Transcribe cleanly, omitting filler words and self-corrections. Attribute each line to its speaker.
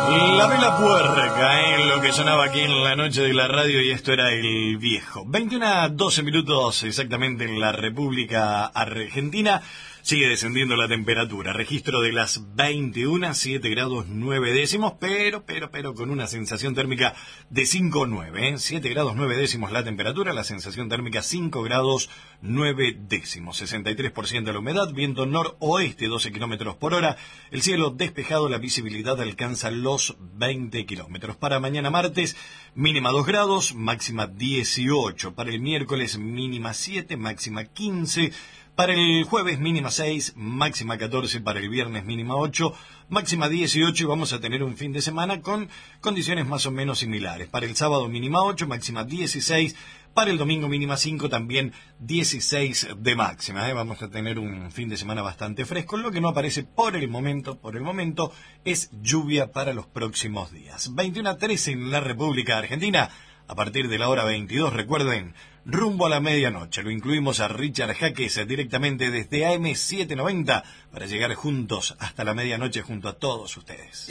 Speaker 1: La vela puerca, lo que sonaba aquí en la noche de la radio, y esto era El Viejo. 21:12 exactamente en la República Argentina. Sigue descendiendo la temperatura. Registro de las 21, 7 grados 9 décimos, pero con una sensación térmica de 5,9. 7 grados 9 décimos la temperatura, la sensación térmica 5 grados 9 décimos. 63% la humedad, viento noroeste 12 kilómetros por hora. El cielo despejado, la visibilidad alcanza los 20 kilómetros. Para mañana martes, mínima 2 grados, máxima 18. Para el miércoles, mínima 7, máxima 15. Para el jueves, mínima 6, máxima 14. Para el viernes, mínima 8, máxima 18. Y vamos a tener un fin de semana con condiciones más o menos similares. Para el sábado, mínima 8, máxima 16. Para el domingo, mínima 5, también 16 de máxima. Vamos a tener un fin de semana bastante fresco. Lo que no aparece por el momento, es lluvia para los próximos días. 21:13 en la República Argentina. A partir de la hora 22, recuerden, rumbo a la medianoche. Lo incluimos a Richard Jaques directamente desde AM790 para llegar juntos hasta la medianoche junto a todos ustedes.